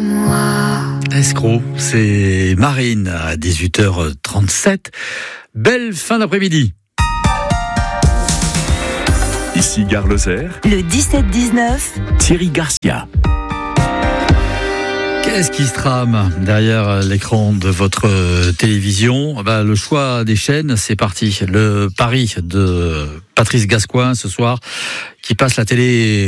moi. Escroc, c'est Marine à 18h37. Belle fin d'après-midi. Ici Gare Lozère. Le 17-19. Thierry Garcia. Qu'est-ce qui se trame derrière l'écran de votre télévision ? Le choix des chaînes, c'est parti. Le pari de Patrice Gascoigne ce soir, qui passe la télé